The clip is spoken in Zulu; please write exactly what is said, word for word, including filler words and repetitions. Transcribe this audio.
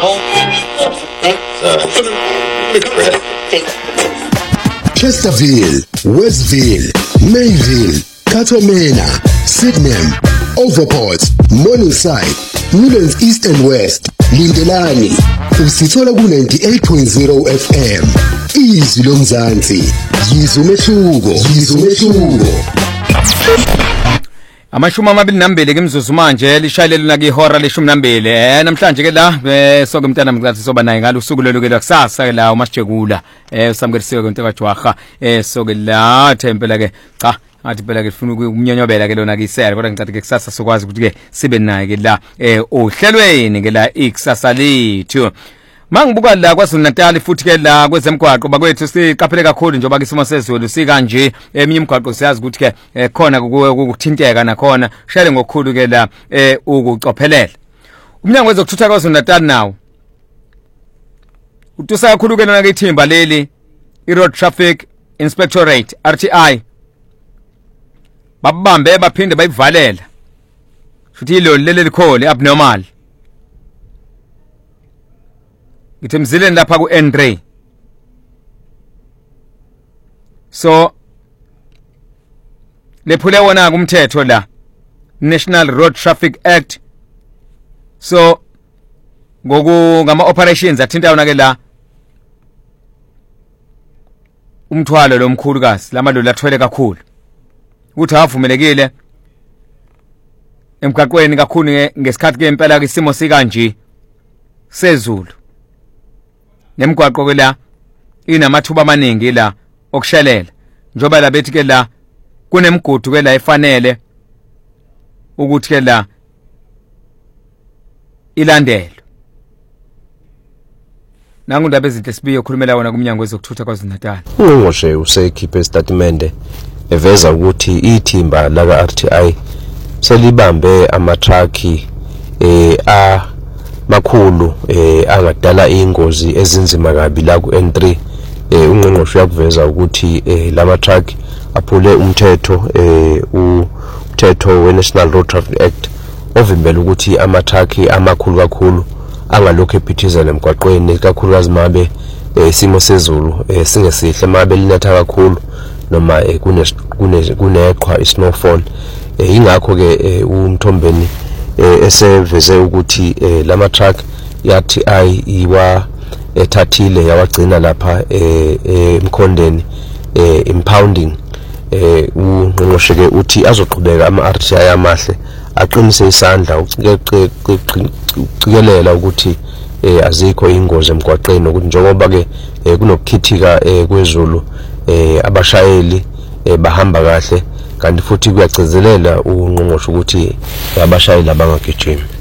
Chesterville, Westville, Mayville, Katomena, Sydenham, Overport, Morningside, Newlands East and West, Lindelani, usithola ku ninety-eight point zero F M. Izwi lomzansi, yizwe umehluko, yizwe umehluko. Amashumi amabili nambili kemzuzu manje lishayelelo na kihora leshumi nambili. Eh namhlanje ke la soke umntana mngathi soba naye ngalo usuku lelo ke la kusasa ke la umasijekula eh usamkelisiwe ke into kaJwaha eh soke la thempela ke cha athi phela ke ufuna ukumnyonyobela ke lona ke isere kodwa ngicathi ke kusasa sokwazi ukuthi ke sibe naye ke la eh ohlelweni ke la ikusasa lethu. Mangibuka la kwaZulu Natal futhi ke la kwezemgwaqo bakwethu siqaphele kakhulu njengoba isimo sezulu sikanje eminye imigwaqo siyazi ukuthi ke khona ukuthinteka nakhona shele ngokukhulu ke la eh ukucophelela. Umnyango wezokuthutha kwaZulu Natal nawo utusa kakhulu ke lona ke ithimba leli iRoad Traffic Inspectorate R T I babambe baphinde bayivalela futhi lo leli likhole abnormal ngithi mzileni lapha ku N three. So lephule wona kumthetho la National Road Traffic Act. So ngoku ngama operations athinta yona ke la umthwalo lomkhulukazi lamaloli athwele kakhulu ukuthi avumelekile emgaqweni kakhulu ngesikhathi ke impela ke isimo sikanje sezulu nemgwaqo ke la inamathuba amaningi la okushelela njoba la bethi ke la kunemigudu ke la efanele ukuthi ke la ilandelo nangu ndaba ezinhle sibiye ukukhulumela wona kumnyango wezokuthutha kwaZulu Natal. Ungqongqoshe usekhiphe istatimende eveza ukuthi ithimba la ka R T I selibambe amatraki eh a makhulu eh angadala ingozi ezinzima kabi la ku N three. eh ungqongqoshe uyakuveza ukuthi eh lama truck aphule umthetho eh umthetho we National Road Traffic Act ovimbela ukuthi amatraki amakhulu kakhulu angalokho ephithizela emgwaqweni kakhulukazi mabe isimo sezulu singesihle mabe linetha kakhulu noma kune kuneqhwa isnowfall. Ingakho ke uMthombeni eseveze ukuthi lama truck ya R T I iwa ethathile yawagcina lapha eMkhondeni impounding. Ungqongqoshe ke uthi azoqhubeka ama R T I amahle aqinise isandla ucikelela ukuthi azikho ingozi emgwaqeni ukuthi njengoba ke kunokukhithika kwezulu abashayeli bahamba kahle kanti futhi kuyagcizelela ungqongqoshe ukuthi abashayeli abangagijimi.